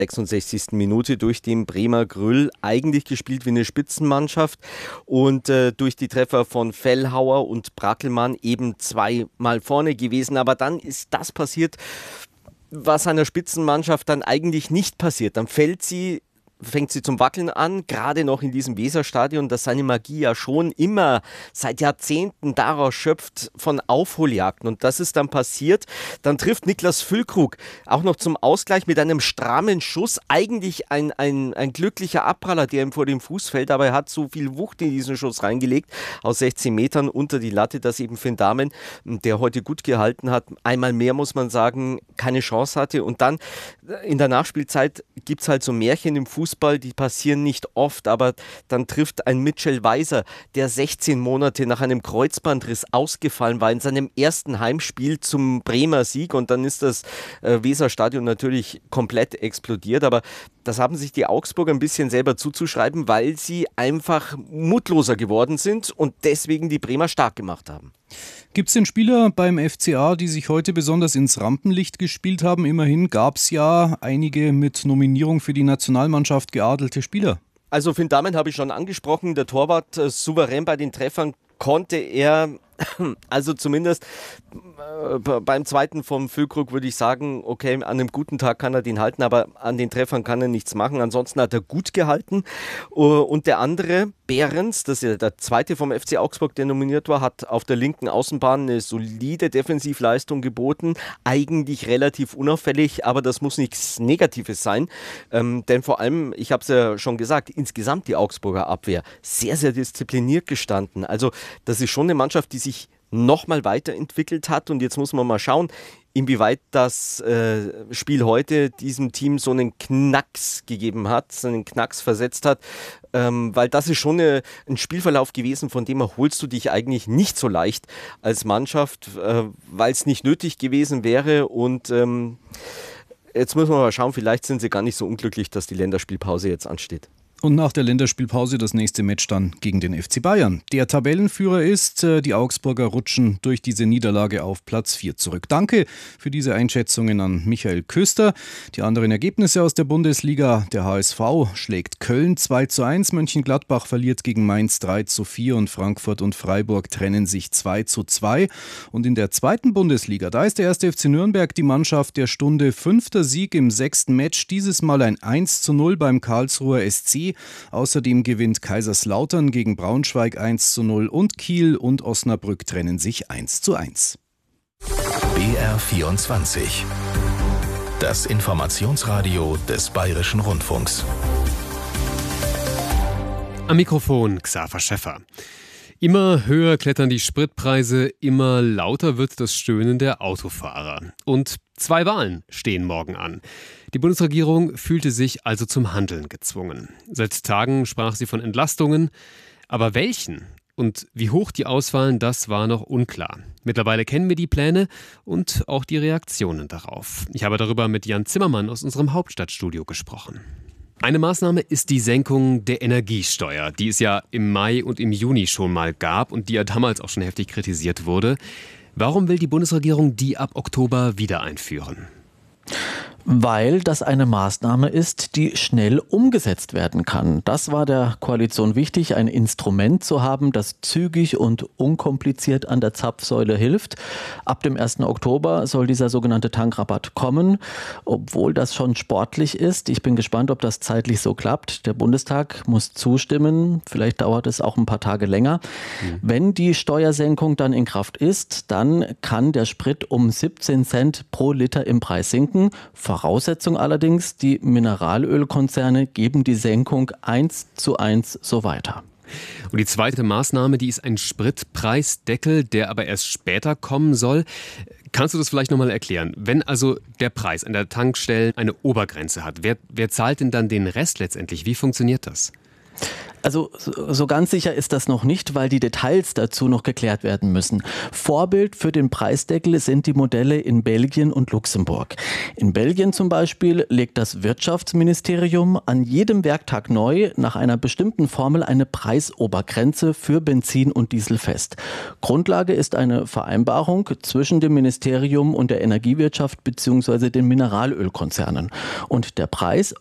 66. Minute durch den Bremer Grüll eigentlich gespielt wie eine Spitzenmannschaft und durch die Treffer von Fellhauer und Brackelmann eben zweimal vorne gewesen. Aber dann ist das passiert, was einer Spitzenmannschaft dann eigentlich nicht passiert. Dann fängt sie zum Wackeln an, gerade noch in diesem Weserstadion, das seine Magie ja schon immer seit Jahrzehnten daraus schöpft von Aufholjagden. Und das ist dann passiert. Dann trifft Niklas Füllkrug auch noch zum Ausgleich mit einem strammen Schuss. Eigentlich ein glücklicher Abpraller, der ihm vor dem Fuß fällt, aber er hat so viel Wucht in diesen Schuss reingelegt, aus 16 Metern unter die Latte, dass eben Finn Dahmen, der heute gut gehalten hat, einmal mehr, muss man sagen, keine Chance hatte. Und dann in der Nachspielzeit gibt es halt so Märchen im Fußball, die passieren nicht oft, aber dann trifft ein Mitchell Weiser, der 16 Monate nach einem Kreuzbandriss ausgefallen war, in seinem ersten Heimspiel zum Bremer Sieg, und dann ist das Weserstadion natürlich komplett explodiert, aber das haben sich die Augsburger ein bisschen selber zuzuschreiben, weil sie einfach mutloser geworden sind und deswegen die Bremer stark gemacht haben. Gibt es denn Spieler beim FCA, die sich heute besonders ins Rampenlicht gespielt haben? Immerhin gab es ja einige mit Nominierung für die Nationalmannschaft geadelte Spieler. Also Finn Dahmen habe ich schon angesprochen, der Torwart souverän bei den Treffern konnte er, also zumindest beim zweiten vom Füllkrug würde ich sagen, okay, an einem guten Tag kann er den halten, aber an den Treffern kann er nichts machen. Ansonsten hat er gut gehalten. Und der andere, Behrens, das ist ja der zweite vom FC Augsburg, der nominiert war, hat auf der linken Außenbahn eine solide Defensivleistung geboten. Eigentlich relativ unauffällig, aber das muss nichts Negatives sein. Denn vor allem, ich habe es ja schon gesagt, insgesamt die Augsburger Abwehr sehr, sehr diszipliniert gestanden. Also das ist schon eine Mannschaft, die sich nochmal weiterentwickelt hat, und jetzt muss man mal schauen, inwieweit das Spiel heute diesem Team so einen Knacks gegeben hat, so einen Knacks versetzt hat, weil das ist schon ein Spielverlauf gewesen, von dem erholst du dich eigentlich nicht so leicht als Mannschaft, weil es nicht nötig gewesen wäre, und jetzt müssen wir mal schauen, vielleicht sind sie gar nicht so unglücklich, dass die Länderspielpause jetzt ansteht. Und nach der Länderspielpause das nächste Match dann gegen den FC Bayern. Der Tabellenführer ist, die Augsburger rutschen durch diese Niederlage auf Platz 4 zurück. Danke für diese Einschätzungen an Michael Köster. Die anderen Ergebnisse aus der Bundesliga: Der HSV schlägt Köln 2:1, Mönchengladbach verliert gegen Mainz 3:4 und Frankfurt und Freiburg trennen sich 2:2. Und in der zweiten Bundesliga, da ist der 1. FC Nürnberg die Mannschaft der Stunde. 5. Sieg im 6. Match, dieses Mal ein 1:0 beim Karlsruher SC. Außerdem gewinnt Kaiserslautern gegen Braunschweig 1:0 und Kiel und Osnabrück trennen sich 1:1. BR24. Das Informationsradio des Bayerischen Rundfunks. Am Mikrofon Xaver Schäffer. Immer höher klettern die Spritpreise, immer lauter wird das Stöhnen der Autofahrer. Und 2 Wahlen stehen morgen an. Die Bundesregierung fühlte sich also zum Handeln gezwungen. Seit Tagen sprach sie von Entlastungen. Aber welchen und wie hoch die ausfallen, das war noch unklar. Mittlerweile kennen wir die Pläne und auch die Reaktionen darauf. Ich habe darüber mit Jan Zimmermann aus unserem Hauptstadtstudio gesprochen. Eine Maßnahme ist die Senkung der Energiesteuer, die es ja im Mai und im Juni schon mal gab und die ja damals auch schon heftig kritisiert wurde. Warum will die Bundesregierung die ab Oktober wieder einführen? Weil das eine Maßnahme ist, die schnell umgesetzt werden kann. Das war der Koalition wichtig, ein Instrument zu haben, das zügig und unkompliziert an der Zapfsäule hilft. Ab dem 1. Oktober soll dieser sogenannte Tankrabatt kommen, obwohl das schon sportlich ist. Ich bin gespannt, ob das zeitlich so klappt. Der Bundestag muss zustimmen. Vielleicht dauert es auch ein paar Tage länger. Wenn die Steuersenkung dann in Kraft ist, dann kann der Sprit um 17 Cent pro Liter im Preis sinken. Voraussetzung allerdings, die Mineralölkonzerne geben die Senkung 1:1 so weiter. Und die zweite Maßnahme, die ist ein Spritpreisdeckel, der aber erst später kommen soll. Kannst du das vielleicht nochmal erklären? Wenn also der Preis an der Tankstelle eine Obergrenze hat, wer zahlt denn dann den Rest letztendlich? Wie funktioniert das? Also so ganz sicher ist das noch nicht, weil die Details dazu noch geklärt werden müssen. Vorbild für den Preisdeckel sind die Modelle in Belgien und Luxemburg. In Belgien zum Beispiel legt das Wirtschaftsministerium an jedem Werktag neu nach einer bestimmten Formel eine Preisobergrenze für Benzin und Diesel fest. Grundlage ist eine Vereinbarung zwischen dem Ministerium und der Energiewirtschaft bzw. den Mineralölkonzernen. Und der Preis